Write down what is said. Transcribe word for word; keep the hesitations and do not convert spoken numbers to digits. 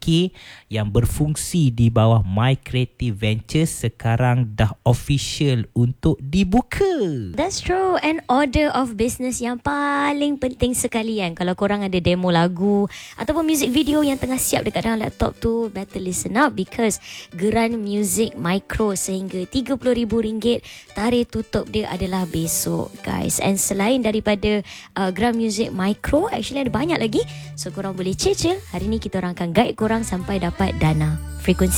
K yang berfungsi di bawah My Creative Ventures sekarang dah official untuk dibuka. That's true. And order of business yang paling penting sekali kan. Kalau korang ada demo lagu ataupun music video yang tengah siap dekat dalam laptop tu, better listen up because geran muzik micro sehingga tiga puluh ribu ringgit, tarikh tutup dia adalah besok guys. And selain daripada uh, geran muzik micro, actually ada banyak lagi. So korang boleh cicil. Hari ni kita orang akan guide korang sampai dapat dana. Frekuensi